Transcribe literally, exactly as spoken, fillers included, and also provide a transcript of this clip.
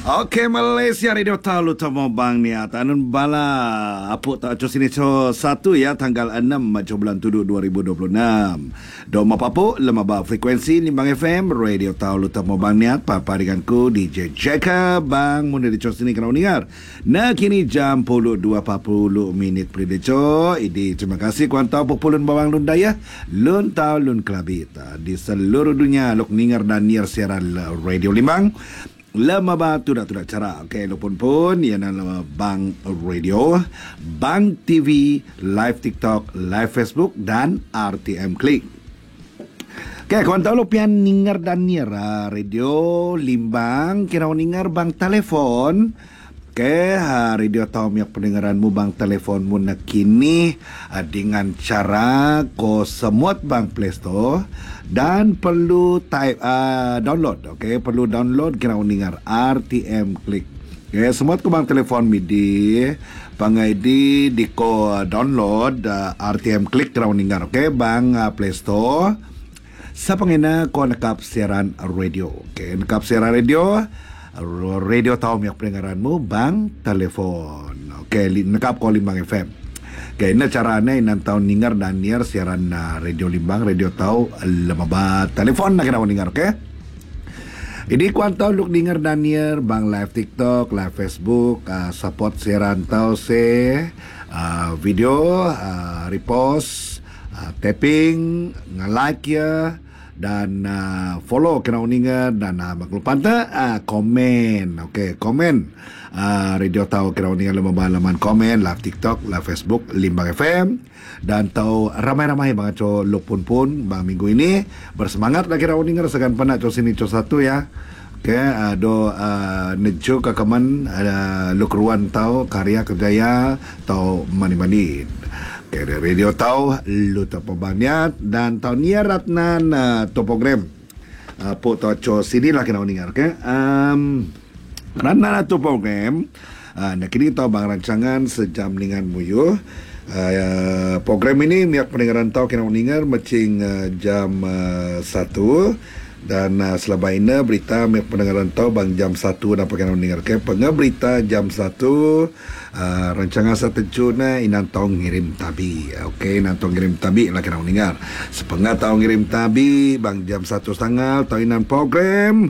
Okey, Malaysia Radio Talu Tamo Bang ni Tanun bala apa tak cu sini cu satu ya tanggal enam Mac bulan tujuh dua ribu dua puluh enam. Doma papu lema ba frekuensi Limbang F M Radio Talu Tamo Bang ni pa paringanku D J Jeka Bang mun di cu sini kena dengar. Nah kini jam puluh dua empat puluh minit pri cu. Idi terima kasih kuan tau populun bawang lun daya. Lun tau lun kelabita di seluruh dunia luk ningar dan niar siaran Radio Limbang. Lama ba tu dah tu dah cara. Okey, lupun pun ia nama Bang Radio, Bang T V, live TikTok, live Facebook dan R T M Klik. Okey, kawan tahu lu pian ningar dan nira radio Limbang kira ningar bang telefon. Okey, radio tahu miak pendengaranmu bang telefonmu nak kini dengan cara ko semut bang Play Store dan perlu type uh, download. Okey, perlu download kena uningar R T M Klik. Okey, semua ko bang telefon midi pangai di di ko download uh, R T M Klik kena uningar. Okey, bang uh, Play Store. Sa pangina ko nakap siaran radio. Okey, nakap siaran radio. Radio tahu miak pendengaranmu bang telefon. Okey, nakap ko Limbang F M. Okey, ina caranya inan tahu ningar dan niar siaran uh, radio Limbang, radio tahu lemabat telefon nak kena ningar, okey? Ini kuan tahu luk ningar dan niar bang live TikTok, live Facebook, uh, support siaran tahu se uh, video, uh, repost, uh, tapping, nge-like ya dan uh, follow kena uningan dan uh, maklupan tak uh, komen. Okey, komen uh, radio tahu kena uningan lemah laman komen live TikTok, live Facebook Limbang F M dan tahu ramai-ramai bang co lupun pun bang minggu ini bersemangat lagi kena uningan segan panak co sini co satu ya. Okey, uh, do uh, nejo kakaman uh, lukruan tahu karya kerjaya tahu mani-mani. Okay, radio tahu lu tak pembanyat dan tahu niarat nan uh, to program uh, po to cho sini lah kena dengar ke um rana to program uh, nak kini tahu bang rancangan sejam dengan muyu uh, program ini miak pendengaran tahu kena dengar macing uh, jam uh, satu dan uh, selama ini berita miak pendengaran tahu bang jam satu dapat kena dengar ke pengaberita jam satu. Uh, rancangan satu cuna inan tau ngirim tabi. Okey, inan tau ngirim tabi lah kena dengar. Sepengah tau ngirim tabi bang jam satu setengah tau inan program